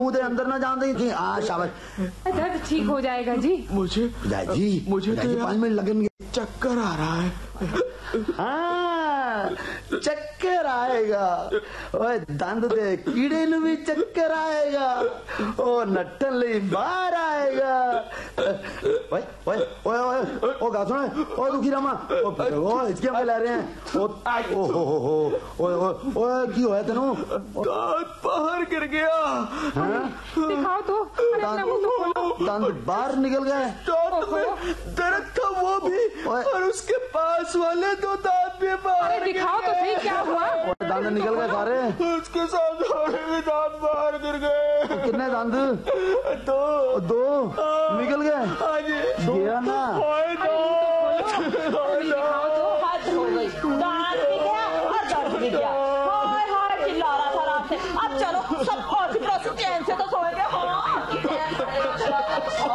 मुझे अंदर ना जान देंगे। हाँ शाबाश। दर्द ठीक हो जाएगा जी। मुझे तो 5 मिनट लगेंगे। चक्कर आ रहा है। हाँ चक्कर आएगा। ओए दंद दे कीड़े नु भी चक्कर आएगा। ओ नट्टन ले बाहर आएगा। ओए ओए ओए ओए ओ गा सुन। ओ दुखी रामा ओ इसके हम ला रहे हैं। ओ हो ओए ओए की होया तेनू? दांत बाहर गिर गया। हाँ? दिखाओ तो। दांत बाहर निकल गए। दर्द था वो भी और उसके पास वाले 2 दांत भी बाहर। दिखाओ तो सही क्या हुआ? दांत निकल गए सारे। उसके साथ सारे भी दांत बाहर गिर गए। कितने दांत? 2 निकल गए। हाँ जी गया ना।